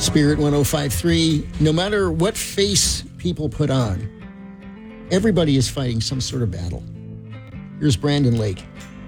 Spirit 105.3, no matter what face people put on, everybody is fighting some sort of battle. Here's Brandon Lake.